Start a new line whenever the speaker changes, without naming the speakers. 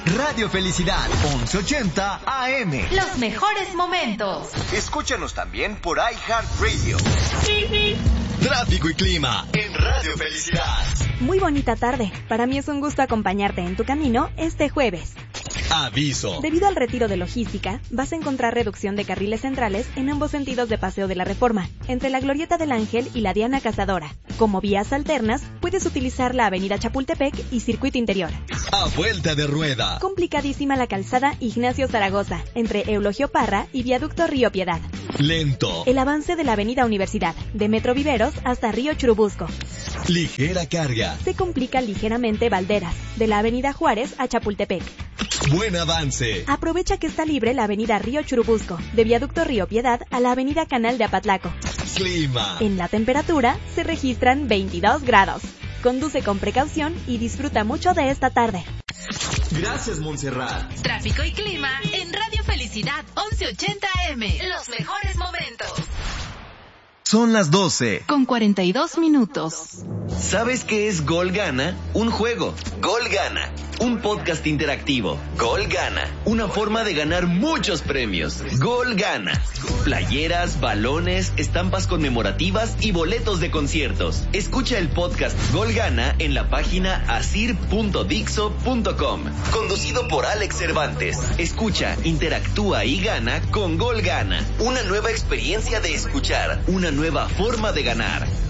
Radio Felicidad, 1180 AM.
Los mejores momentos.
Escúchanos también por iHeartRadio. Tráfico y clima en Radio Felicidad.
Muy bonita tarde. Para mí es un gusto acompañarte en tu camino este jueves.
Aviso.
Debido al retiro de logística, vas a encontrar reducción de carriles centrales en ambos sentidos de Paseo de la Reforma, entre la Glorieta del Ángel y la Diana Cazadora. Como vías alternas, puedes utilizar la Avenida Chapultepec y Circuito Interior.
A vuelta de rueda.
Complicadísima la calzada Ignacio Zaragoza, entre Eulogio Parra y Viaducto Río Piedad.
Lento.
El avance de la Avenida Universidad, de Metro Viveros hasta Río Churubusco.
Ligera carga.
Se complica ligeramente Valderas, de la Avenida Juárez a Chapultepec.
Buen avance.
Aprovecha que está libre la Avenida Río Churubusco, de Viaducto Río Piedad a la Avenida Canal de Apatlaco.
Clima.
En la temperatura se registran 22 grados. Conduce con precaución y disfruta mucho de esta tarde.
Gracias, Montserrat.
Tráfico y clima en Radio Felicidad 1180 AM. Los mejores momentos.
Son las 12.
Con 42 minutos.
¿Sabes qué es Gol Gana? Un juego. Gol Gana. Un podcast interactivo. Gol Gana. Una forma de ganar muchos premios. Gol Gana. Playeras, balones, estampas conmemorativas y boletos de conciertos. Escucha el podcast Gol Gana en la página asir.dixo.com. Conducido por Alex Cervantes. Escucha, interactúa y gana con Gol Gana. Una nueva experiencia de escuchar. Una nueva forma de ganar.